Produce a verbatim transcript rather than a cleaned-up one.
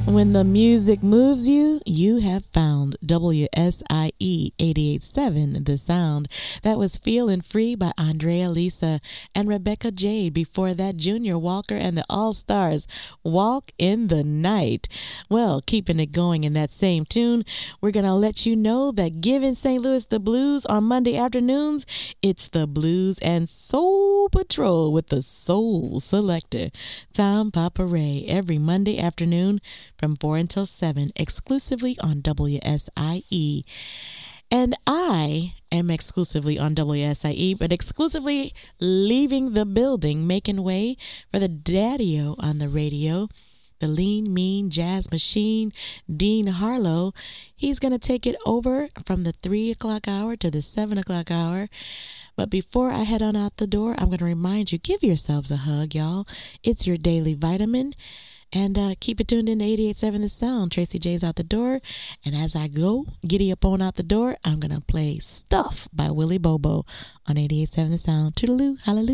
When the music moves you, you have found W S I E eighty-eight point seven, The Sound. That was Feelin' Free by Andrea Lisa and Rebecca Jade. Before that, Junior Walker and the All-Stars, Walk in the Night. Well, keeping it going in that same tune, we're going to let you know that Giving Saint Louis the Blues on Monday afternoons, it's the Blues and Soul Patrol with the Soul Selector, Tom Papa Ray, every Monday afternoon from four until seven, exclusively on W S I E. And I am exclusively on W S I E, but exclusively leaving the building, making way for the Daddy-O on the radio, the lean, mean jazz machine, Dean Harlow. He's going to take it over from the three o'clock hour to the seven o'clock hour. But before I head on out the door, I'm going to remind you, give yourselves a hug, y'all. It's your daily vitamin. And uh, keep it tuned in to eighty-eight point seven The Sound. Tracy J's out the door. And as I go, giddy up on out the door, I'm going to play Stuff by Willie Bobo on eighty-eight point seven The Sound. Toodaloo, hallelujah.